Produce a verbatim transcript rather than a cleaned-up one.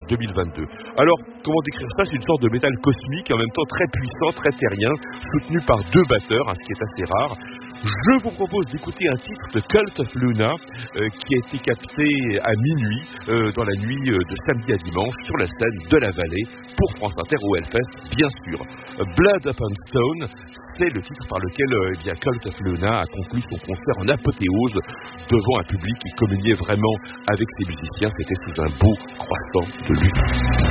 deux mille vingt-deux. Alors, comment décrire ça? C'est une sorte de métal cosmique, en même temps très puissant, très terrien, soutenu par deux batteurs, hein, ce qui est assez rare. Je vous propose d'écouter un titre de Cult of Luna euh, qui a été capté à minuit, euh, dans la nuit euh, de samedi à dimanche, sur la scène de la Vallée, pour France Inter au Hellfest, bien sûr. Blood Upon Stone, c'est le titre par lequel euh, eh bien, Cult of Luna a conclu son concert en apothéose devant un public qui communiait vraiment avec ses musiciens. C'était sous un beau croissant de lune.